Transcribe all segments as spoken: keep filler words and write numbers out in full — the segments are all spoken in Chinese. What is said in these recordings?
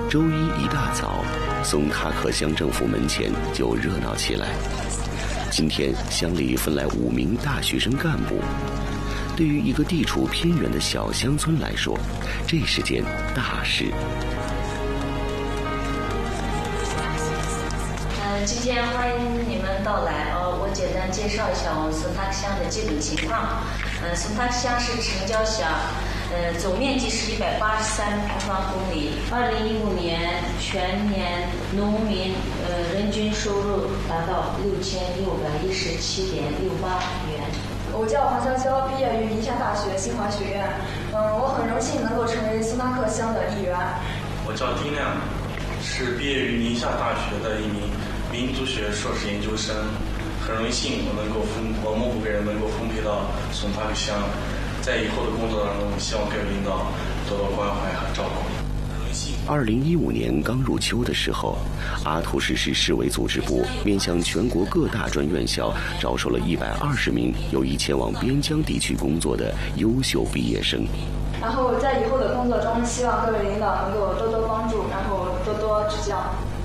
周一一大早，松塔克乡政府门前就热闹起来。今天乡里分来五名大学生干部。对于一个地处偏远的小乡村来说，这是件大事。 嗯，今天欢迎你们到来哦。我简单介绍一下我们松塔克乡的基本情况。嗯，松塔克乡是城郊乡。呃，总面积是一百八十三平方公里。二零一五年全年农民呃人均收入达到六千六百一十七点六八元。 我叫黄潇潇，毕业于宁夏大学新华学院。嗯，我很荣幸能够成为松塔克乡的一员。 我叫丁亮，是毕业于宁夏大学的一名民族学硕士研究生。很荣幸我能够分，我们五个人能够分配到松塔克乡。在以后的工作当中，希望各位领导多多关怀和照顾。 二零一五年刚入秋的时候，阿图市市市委组织部面向全国各大专院校招收了一百二十名有意前往边疆地区工作的优秀毕业生。 然后在以后的工作中，希望各位领导能够多多帮助，然后多多指教。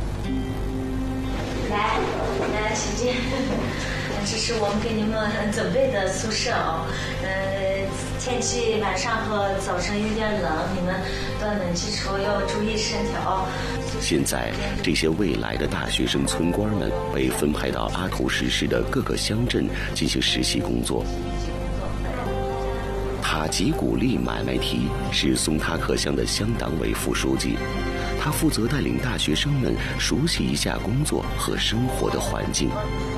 来，来，请进。这是我们给你们准备的宿舍哦。呃，天气晚上和早晨有点冷，你们断冷气处要注意身条。 现在，这些未来的大学生村官们被分派到阿图什市的各个乡镇进行实习工作。塔吉古力买卖提是松塔克乡的乡党委副书记，他负责带领大学生们熟悉一下工作和生活的环境。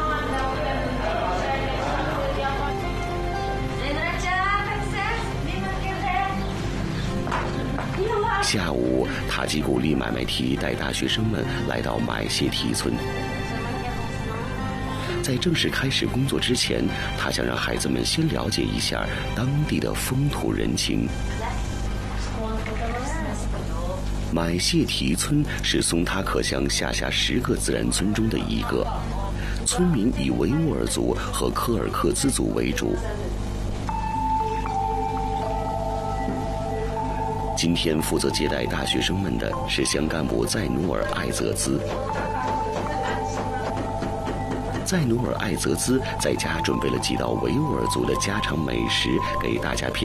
下午，塔吉古力买卖提带大学生们来到买谢提村。在正式开始工作之前，他想让孩子们先了解一下当地的风土人情。买谢提村是松塔克乡下辖十个自然村中的一个，村民以维吾尔族和柯尔克孜族为主。今天负责接待大学生们的是乡干部在努尔艾泽兹。在努尔艾泽兹在家准备了几道维吾尔族的家常美食给大家品